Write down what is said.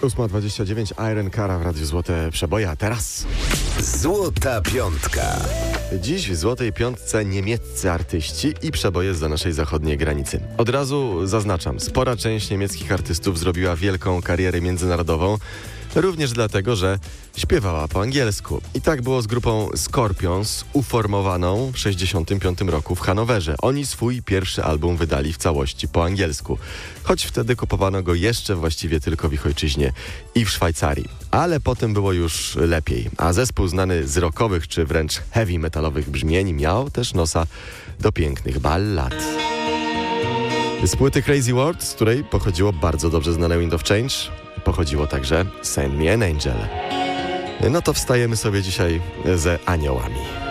8:29 Iron Cara w Radiu Złote Przeboje, a teraz Złota Piątka. dziś w Złotej Piątce niemieccy artyści i przeboje zza naszej zachodniej granicy. Od razu zaznaczam, spora część niemieckich artystów zrobiła wielką karierę międzynarodową, również dlatego, że śpiewała po angielsku. I tak było z grupą Scorpions, uformowaną w 1965 roku w Hanowerze. Oni swój pierwszy album wydali w całości po angielsku, choć wtedy kupowano go jeszcze właściwie tylko w ich ojczyźnie i w Szwajcarii. Ale potem było już lepiej, a zespół znany z rockowych czy wręcz heavy metalowych brzmień miał też nosa do pięknych ballad. Z płyty Crazy World, z której pochodziło bardzo dobrze znane Wind of Change, pochodziło także Send Me an Angel. No to wstajemy sobie dzisiaj ze aniołami.